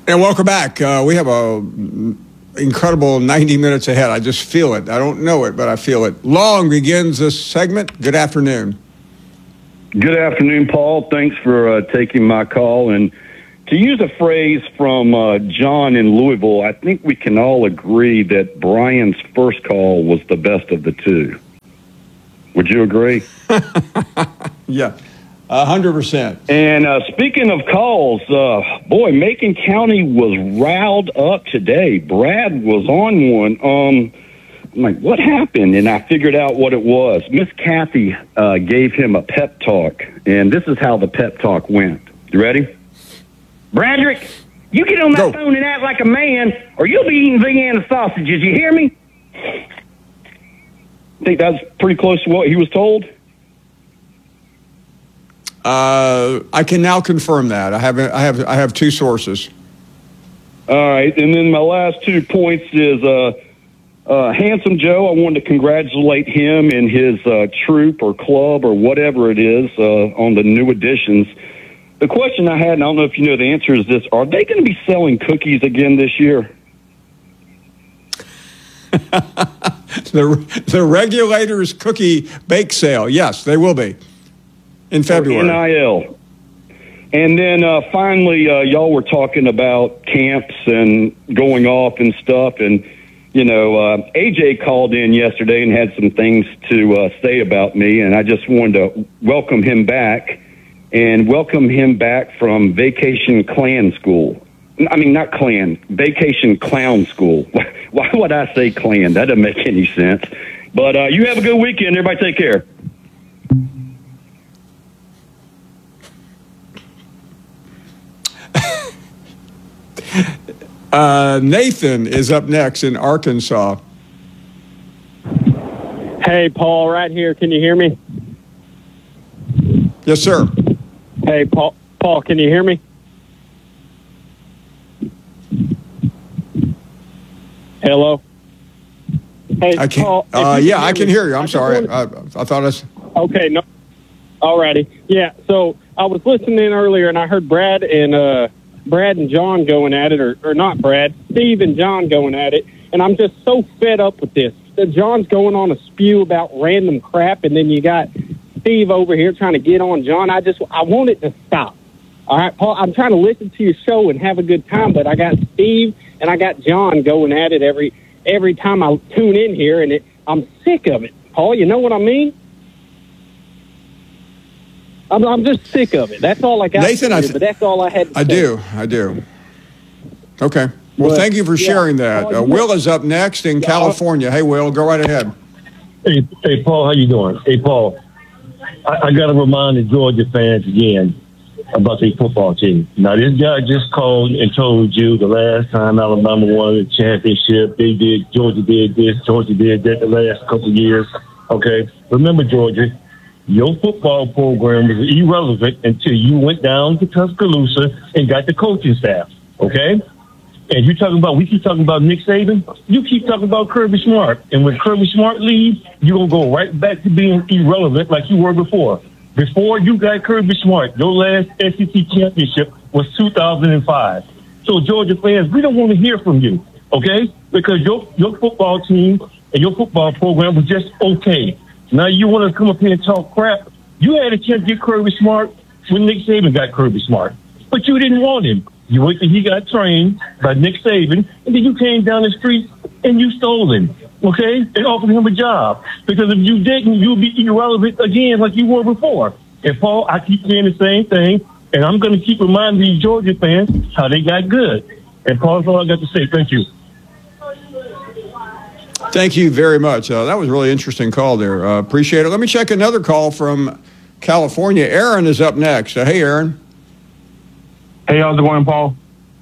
And welcome back. We have a incredible 90 minutes ahead. I just feel it. I don't know it, but I feel it. Long begins this segment. Good afternoon. Good afternoon, Paul. Thanks for taking my call. And to use a phrase from John in Louisville, I think we can all agree that Brian's first call was the best of the two. Would you agree? Yeah, 100%. And speaking of calls, boy, Macon County was riled up today. Brad was on one. I'm like, what happened? And I figured out what it was. Miss Kathy gave him a pep talk, and this is how the pep talk went. You ready? Bradrick, you get on that phone and act like a man, or you'll be eating Vienna sausages. You hear me? I think that's pretty close to what he was told. I can now confirm that. I have two sources. All right, and then my last 2 points is Handsome Joe. I wanted to congratulate him and his troop or club or whatever it is on the new additions. The question I had, and I don't know if you know the answer, is this: are they going to be selling cookies again this year? The regulators cookie bake sale. Yes, they will be in February. NIL. And then finally, y'all were talking about camps and going off and stuff. And, you know, AJ called in yesterday and had some things to say about me. And I just wanted to welcome him back and welcome him back from Vacation Clan School. I mean, not Clan, Vacation Clown School. Why would I say Clan? That doesn't make any sense. But you have a good weekend. Everybody take care. Nathan is up next in Arkansas. Hey, Paul, right here. Can you hear me? Yes, sir. Hey, Paul, can you hear me? Hello? Hey, I can't. Paul, I can hear you. I'm sorry. I thought I was... Okay, no. All righty. Yeah, so I was listening in earlier, and I heard Brad and John going at it, or not Brad, Steve and John going at it, and I'm just so fed up with this. John's going on a spew about random crap, and then you got Steve over here trying to get on John. I want it to stop. All right, Paul, I'm trying to listen to your show and have a good time, but I got Steve and I got John going at it every time I tune in here, and I'm sick of it. Paul, you know what I mean? I'm just sick of it. That's all I got. Nathan, but that's all I had to say. I do. Okay. Well, thank you for sharing that. Will is up next in California. Hey, Will, go right ahead. Hey, Paul, how you doing? Hey, Paul, I got to remind the Georgia fans again about the football team. Now, this guy just called and told you the last time Alabama won the championship, Georgia did this, Georgia did that the last couple of years. Okay? Remember, Georgia, your football program was irrelevant until you went down to Tuscaloosa and got the coaching staff. Okay? And we keep talking about Nick Saban. You keep talking about Kirby Smart. And when Kirby Smart leaves, you're going to go right back to being irrelevant like you were before. Before you got Kirby Smart, your last SEC championship was 2005. So, Georgia fans, we don't want to hear from you, okay? Because your football team and your football program was just okay. Now you want to come up here and talk crap. You had a chance to get Kirby Smart when Nick Saban got Kirby Smart. But you didn't want him. You wait till he got trained by Nick Saban, and then you came down the street and you stole him, okay, and offered him a job. Because if you didn't, you'll be irrelevant again like you were before. And, Paul, I keep saying the same thing, and I'm going to keep reminding these Georgia fans how they got good. And, Paul, that's all I got to say. Thank you. Thank you very much. That was a really interesting call there. Appreciate it. Let me check another call from California. Aaron is up next. Hey, Aaron. Hey, how's it going, Paul?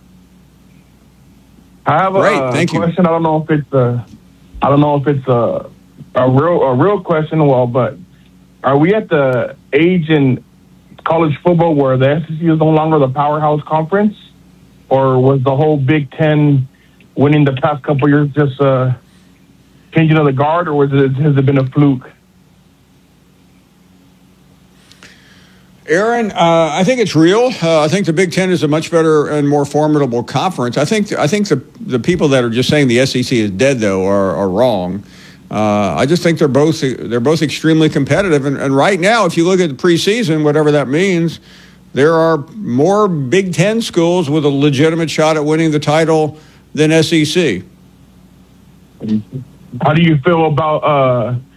I have a question. I don't know if it's a real question. Well, but are we at the age in college football where the SEC is no longer the powerhouse conference, or was the whole Big Ten winning the past couple years just changing of the guard, or has it been a fluke? Aaron, I think it's real. I think the Big Ten is a much better and more formidable conference. I think the people that are just saying the SEC is dead, though, are wrong. I just think they're both extremely competitive. And right now, if you look at the preseason, whatever that means, there are more Big Ten schools with a legitimate shot at winning the title than SEC. How do you feel about